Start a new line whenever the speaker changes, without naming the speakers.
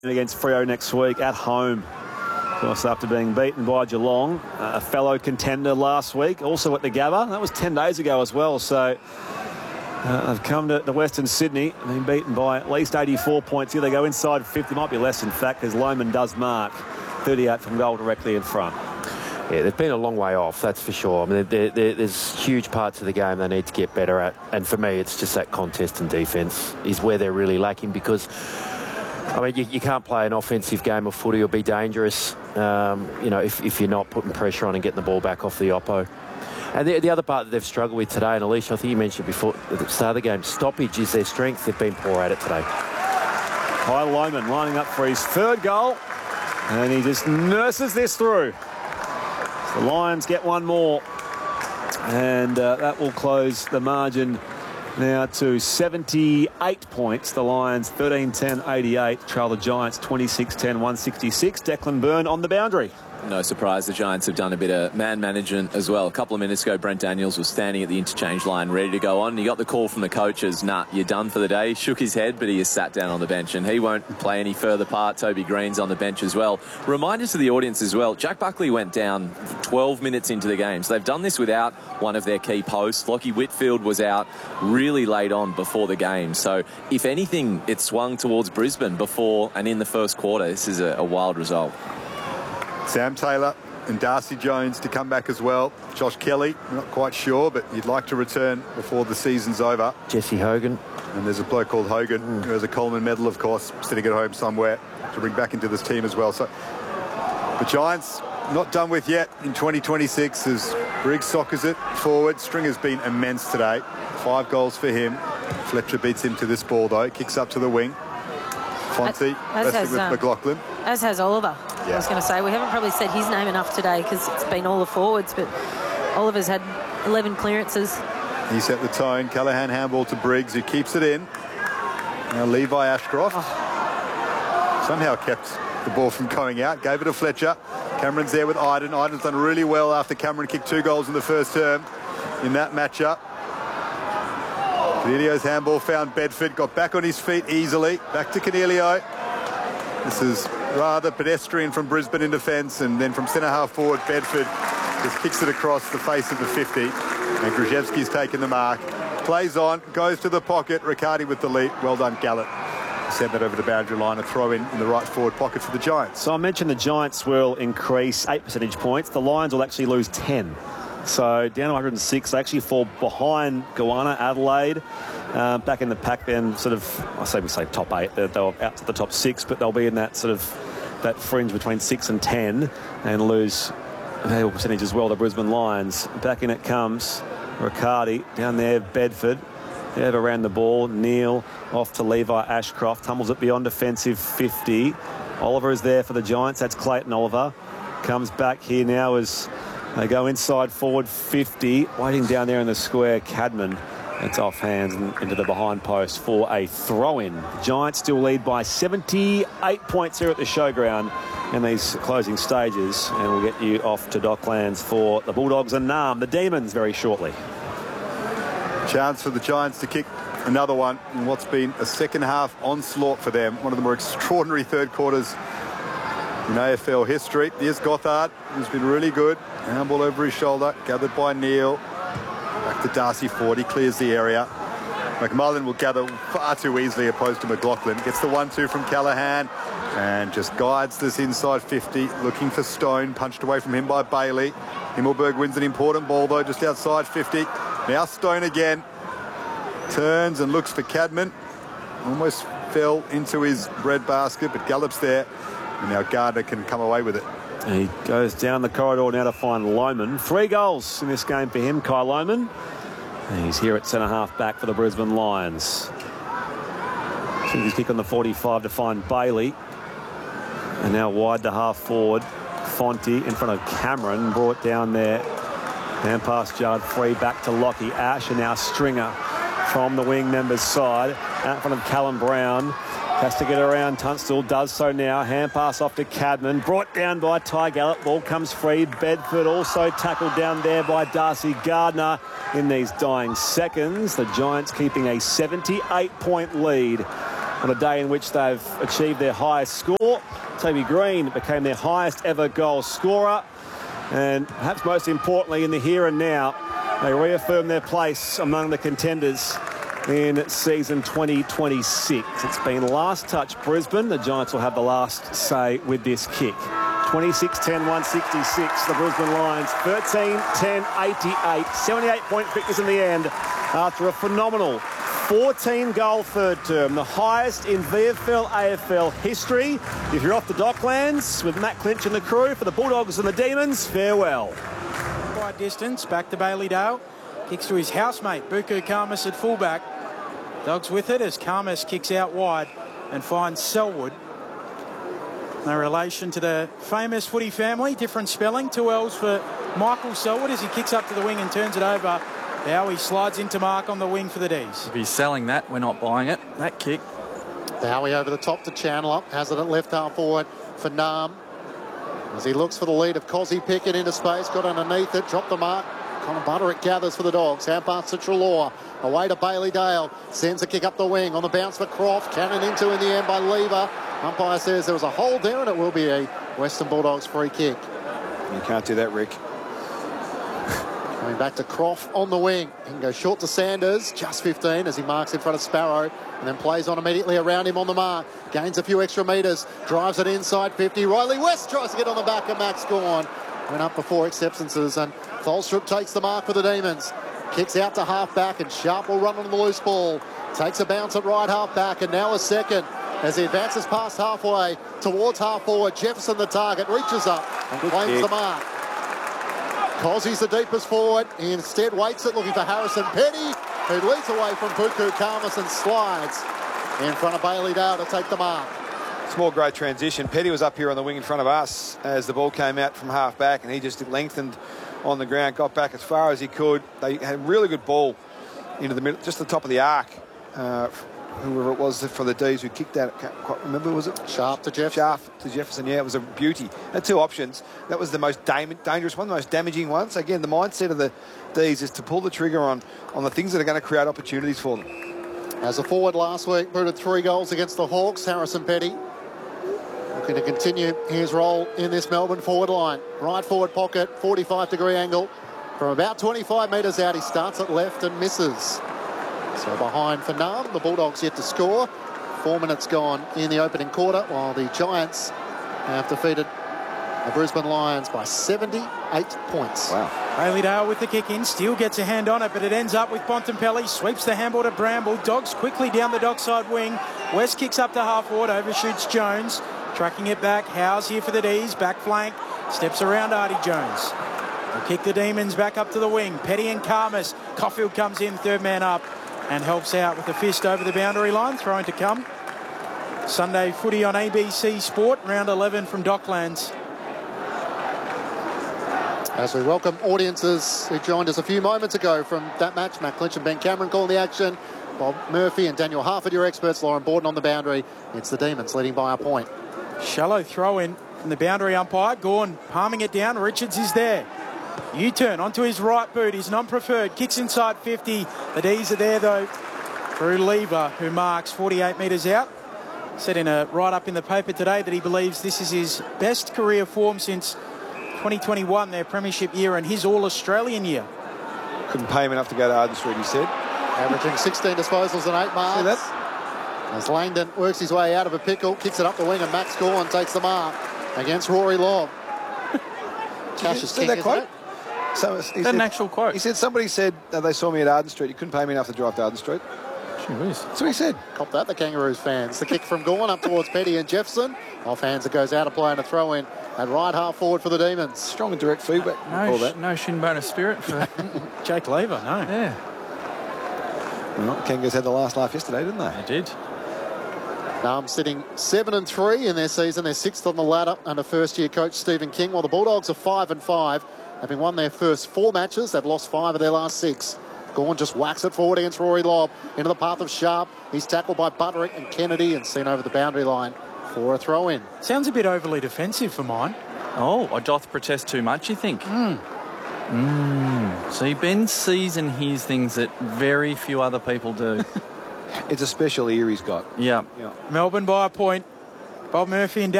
against Freo next week at home. Of course, after being beaten by Geelong, a fellow contender last week, also at the Gabba. That was 10 days ago as well. So they've come to Western Sydney and been beaten by at least 84 points. Here they go inside 50. Might be less, in fact, because Lohmann does mark 38 from goal directly in front.
Yeah, they've been a long way off, that's for sure. I mean, there's huge parts of the game they need to get better at. And for me, it's just that contest and defence is where they're really lacking because, I mean, you can't play an offensive game of footy or be dangerous, if you're not putting pressure on and getting the ball back off the oppo. And the other part that they've struggled with today, and Alicia, I think you mentioned before at the start of the game, stoppage is their strength. They've been poor at it today.
Kyle Lohmann lining up for his third goal, and he just nurses this through. The Lions get one more, and that will close the margin now to 78 points. The Lions 13-10-88 trail the Giants 26-10-166. Declan Byrne on the boundary.
No surprise, the Giants have done a bit of man management as well. A couple of minutes ago, Brent Daniels was standing at the interchange line ready to go on. He got the call from the coaches, nah, you're done for the day. He shook his head, but he is sat down on the bench, and he won't play any further part. Toby Green's on the bench as well. Reminders to the audience as well, Jack Buckley went down 12 minutes into the game. So they've done this without one of their key posts. Lockie Whitfield was out really late on before the game. So if anything, it swung towards Brisbane before and in the first quarter. This is a wild result.
Sam Taylor and Darcy Jones to come back as well. Josh Kelly, I'm not quite sure, but you'd like to return before the season's over.
Jesse Hogan.
And there's a bloke called Hogan, who has a Coleman medal, of course, sitting at home somewhere to bring back into this team as well. So the Giants not done with yet in 2026 as Briggs soccers it forward. Stringer's been immense today. 5 goals for him. Fletcher beats him to this ball, though. Kicks up to the wing. Fonte, wrestling with McLaughlin.
As has Oliver.
Yeah.
I was going to say, we haven't probably said his name enough today because it's been all the forwards, but Oliver's had 11 clearances.
He set the tone. Callaghan handball to Briggs, who keeps it in. Now Levi Ashcroft somehow kept the ball from going out. Gave it to Fletcher. Cameron's there with Iden. Iden's done really well after Cameron kicked 2 goals in the first term in that matchup. Cornelio's handball found Bedford. Got back on his feet easily. Back to Cornelio. This is rather pedestrian from Brisbane in defence, and then from centre-half forward, Bedford just kicks it across the face of the 50. And Grzyzewski's taken the mark. Plays on, goes to the pocket. Riccardi with the lead. Well done, Gallup. Send that over the boundary line. A throw in the right forward pocket for the Giants.
So I mentioned the Giants will increase 8 percentage points. The Lions will actually lose 10. So down to 106, they actually fall behind Goanna, Adelaide. Back in the pack then, sort of, I say top 8. They'll out to the top 6, but they'll be in that sort of that fringe between 6 and 10 and lose a valuable percentage as well, the Brisbane Lions. Back in it comes Riccardi. Down there, Bedford. They have around the ball. Neil off to Levi Ashcroft. Tumbles it beyond defensive 50. Oliver is there for the Giants. That's Clayton Oliver. Comes back here now as they go inside forward 50. Waiting down there in the square, Cadman. It's off hands and into the behind post for a throw-in. Giants still lead by 78 points here at the showground in these closing stages. And we'll get you off to Docklands for the Bulldogs and Narm, the Demons, very shortly.
Chance for the Giants to kick another one in what's been a second-half onslaught for them. One of the more extraordinary third quarters in AFL history. Here's Gothard, who's been really good. Handball over his shoulder, gathered by Neil. Back to Darcy Ford, he clears the area. McMullen will gather far too easily opposed to McLaughlin. Gets the 1-2 from Callaghan and just guides this inside 50, looking for Stone. Punched away from him by Bailey. Himmelberg wins an important ball, though, just outside 50. Now Stone again. Turns and looks for Cadman. Almost fell into his bread basket, but Gallup's there. And now Gardner can come away with it.
He goes down the corridor now to find Lohmann. 3 goals in this game for him, Kyle Lohmann. And he's here at centre-half back for the Brisbane Lions. His kick on the 45 to find Bailey. And now wide to half forward. Fonte in front of Cameron. Brought down there. And past Jard free back to Lockie. Ash and now Stringer from the wing member's side. Out in front of Callum Brown. Has to get around Tunstall, does so now. Hand pass off to Cadman. Brought down by Ty Gallup. Ball comes free. Bedford also tackled down there by Darcy Gardner in these dying seconds. The Giants keeping a 78-point lead on a day in which they've achieved their highest score. Toby Green became their highest ever goal scorer. And perhaps most importantly, in the here and now, they reaffirm their place among the contenders in season 2026. It's been last touch Brisbane. The Giants will have the last say with this kick. 26-10, 166, the Brisbane Lions. 13-10, 88. 78-point victors in the end after a phenomenal 14-goal third term, the highest in VFL AFL history. If you're off the Docklands with Matt Clinch and the crew, for the Bulldogs and the Demons, farewell.
By distance, back to Bailey Dale. Kicks to his housemate, Buku Khamis at fullback. Dogs with it as Khamis kicks out wide and finds Selwood. No relation to the famous footy family, different spelling. 2 L's for Michael Selwood as he kicks up to the wing and turns it over. Bowie slides into mark on the wing for the D's.
If he's selling that, we're not buying it. That kick.
Bowie over the top to Chandler. Has it at left half forward for Nam. As he looks for the lead of Cozzy Pickett into space. Got underneath it. Dropped the mark. Connor Butterick gathers for the Dogs. Hand pass to Treloar. Away to Bailey Dale. Sends a kick up the wing. On the bounce for Croft. Cannon into in the end by Lever. Umpire says there was a hold there and it will be a Western Bulldogs free kick.
You can't do that, Rick.
Coming back to Croft on the wing. He can go short to Sanders. Just 15 as he marks in front of Sparrow. And then plays on immediately around him on the mark. Gains a few extra metres. Drives it inside 50. Riley West tries to get on the back of Max Gawn. Went up before acceptances and Tholstrup takes the mark for the Demons. Kicks out to half back and Sharp will run on the loose ball. Takes a bounce at right half back and now a second as he advances past halfway towards half forward. Jefferson the target, reaches up and claims the mark. Cozzy's the deepest forward. He instead waits it looking for Harrison Petty, who leads away from Buku Khamis and slides in front of Bailey Dale to take the mark.
Small great transition. Petty was up here on the wing in front of us as the ball came out from half back and he just lengthened on the ground, got back as far as he could. They had a really good ball into the middle, just the top of the arc. Whoever it was for the D's who kicked that, I can't quite remember, was it?
Sharp to Jefferson.
Sharp to Jefferson, yeah, it was a beauty. Had 2 options. That was the most dangerous one, the most damaging one. So again, the mindset of the D's is to pull the trigger on the things that are going to create opportunities for them.
As a forward last week, booted 3 goals against the Hawks. Harrison Petty looking to continue his role in this Melbourne forward line. Right forward pocket, 45-degree angle. From about 25 metres out, he starts at left and misses. So behind for Nam, the Bulldogs yet to score. 4 minutes gone in the opening quarter, while the Giants have defeated the Brisbane Lions by 78 points.
Wow.
Bailey Dale with the kick in. Steele gets a hand on it, but it ends up with Bontempelli. Sweeps the handball to Bramble. Dogs quickly down the dockside wing. West kicks up to half forward, overshoots Jones. Tracking it back. Howes here for the D's. Back flank. Steps around Artie Jones. Will kick the Demons back up to the wing. Petty and Khamis. Caulfield comes in, third man up, and helps out with a fist over the boundary line. Throwing to come. Sunday footy on ABC Sport, round 11 from Docklands.
As we welcome audiences who joined us a few moments ago from that match, Matt Clinch and Ben Cameron calling the action. Bob Murphy and Daniel Harford, your experts. Lauren Borden on the boundary. It's the Demons leading by a point.
Shallow throw in from the boundary umpire. Gawn palming it down. Richards is there. U-turn onto his right boot. He's non-preferred. Kicks inside 50. The D's are there, though, through Lever, who marks 48 metres out. Said in a write-up in the paper today that he believes this is his best career form since 2021, their premiership year, and his All-Australian year.
Couldn't pay him enough to go to Arden Street, he said.
Averaging 16 disposals and 8 marks.
See that?
As Langdon works his way out of a pickle, kicks it up the wing, and Max Gawn takes the mark against Rory Lobb. Cash is king,
that
isn't
quote?
it?
So
Is that an actual quote?
He said somebody said they saw me at Arden Street. You couldn't pay me enough to drive to Arden Street.
Gee whiz.
That's what he said.
Cop that, the Kangaroos fans. The kick from Gawn up towards Petty and Jefferson. Off hands, it goes out of play and a throw in. And right half forward for the Demons.
Strong and direct feedback.
No shin bonus spirit for
Jake Lever, no.
Yeah,
Well, the Kangaroos had the last laugh yesterday, didn't they?
they did.
Sitting 7-3 in their season. They're 6th on the ladder under first-year coach Stephen King, while the Bulldogs are 5-5. Having won their first 4 matches, they've lost 5 of their last 6. Gawn just whacks it forward against Rory Lobb. Into the path of Sharp. He's tackled by Butterick and Kennedy and seen over the boundary line for a throw-in.
Sounds a bit overly defensive for mine.
Oh, I doth protest too much, you think? See, Ben sees and hears things that very few other people do.
It's a special ear he's got.
Yeah.
Melbourne by a point. Bob Murphy and